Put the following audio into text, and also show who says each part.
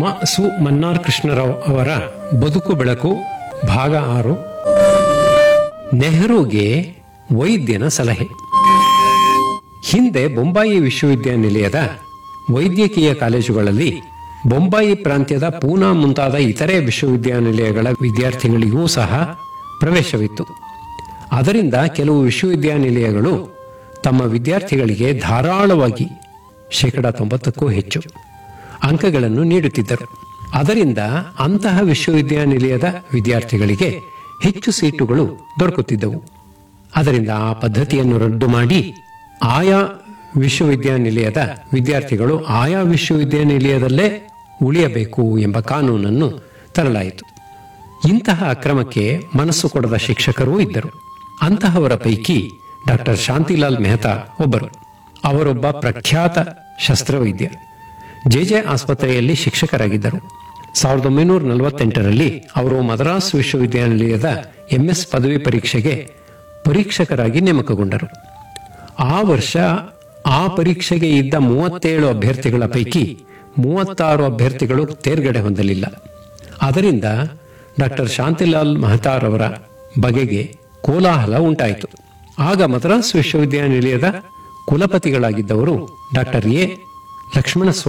Speaker 1: ಸು ಮನ್ನಾರ್ ಕೃಷ್ಣರಾವ್ ಅವರ ಬದುಕು ಬೆಳಕು ಭಾಗ 6. ನೆಹರುಗೆ ವೈದ್ಯನ ಸಲಹೆ. ಹಿಂದೆ ಬೊಂಬಾಯಿ ವಿಶ್ವವಿದ್ಯಾನಿಲಯದ ವೈದ್ಯಕೀಯ ಕಾಲೇಜುಗಳಲ್ಲಿ ಬೊಂಬಾಯಿ ಪ್ರಾಂತ್ಯದ ಪೂನಾ ಮುಂತಾದ ಇತರೆ ವಿಶ್ವವಿದ್ಯಾನಿಲಯಗಳ ವಿದ್ಯಾರ್ಥಿಗಳಿಗೂ ಸಹ ಪ್ರವೇಶವಿತ್ತು. ಅದರಿಂದ ಕೆಲವು ವಿಶ್ವವಿದ್ಯಾನಿಲಯಗಳು ತಮ್ಮ ವಿದ್ಯಾರ್ಥಿಗಳಿಗೆ ಧಾರಾಳವಾಗಿ 90%ಕ್ಕೂ ಹೆಚ್ಚು ಅಂಕಗಳನ್ನು ನೀಡುತ್ತಿದ್ದರು. ಅದರಿಂದ ಅಂತಹ ವಿಶ್ವವಿದ್ಯಾನಿಲಯದ ವಿದ್ಯಾರ್ಥಿಗಳಿಗೆ ಹೆಚ್ಚು ಸೀಟುಗಳು ದೊರಕುತ್ತಿದ್ದವು. ಅದರಿಂದ ಆ ಪದ್ಧತಿಯನ್ನು ರದ್ದು ಮಾಡಿ ಆಯಾ ವಿಶ್ವವಿದ್ಯಾನಿಲಯದ ವಿದ್ಯಾರ್ಥಿಗಳು ಆಯಾ ವಿಶ್ವವಿದ್ಯಾನಿಲಯದಲ್ಲೇ ಉಳಿಯಬೇಕು ಎಂಬ ಕಾನೂನನ್ನು ತರಲಾಯಿತು. ಇಂತಹ ಅಕ್ರಮಕ್ಕೆ ಮನಸ್ಸು ಕೊಡದ ಶಿಕ್ಷಕರೂ ಇದ್ದರು. ಅಂತಹವರ ಪೈಕಿ ಡಾಕ್ಟರ್ ಶಾಂತಿಲಾಲ್ ಮೆಹ್ತಾ ಒಬ್ಬರು. ಅವರೊಬ್ಬ ಪ್ರಖ್ಯಾತ ಶಸ್ತ್ರವೈದ್ಯ. ಜೆ ಆಸ್ಪತ್ರೆಯಲ್ಲಿ ಶಿಕ್ಷಕರಾಗಿದ್ದರು. 1948ರಲ್ಲಿ ಅವರು ಮದ್ರಾಸ್ ವಿಶ್ವವಿದ್ಯಾನಿಲಯದ MS ಪದವಿ ಪರೀಕ್ಷೆಗೆ ಪರೀಕ್ಷಕರಾಗಿ ನೇಮಕಗೊಂಡರು. ಆ ವರ್ಷ ಆ ಪರೀಕ್ಷೆಗೆ ಇದ್ದ 37 ಅಭ್ಯರ್ಥಿಗಳ ಪೈಕಿ 36 ಅಭ್ಯರ್ಥಿಗಳು ತೇರ್ಗಡೆ ಹೊಂದಲಿಲ್ಲ. ಅದರಿಂದ ಡಾಕ್ಟರ್ ಶಾಂತಿಲಾಲ್ ಮೆಹ್ತಾರವರ ಬಗೆಗೆ ಕೋಲಾಹಲ ಉಂಟಾಯಿತು. ಆಗ ಮದ್ರಾಸ್ ವಿಶ್ವವಿದ್ಯಾನಿಲಯದ ಕುಲಪತಿಗಳಾಗಿದ್ದವರು ಡಾಕ್ಟರ್ ಎ ಲಕ್ಷ್ಮಣ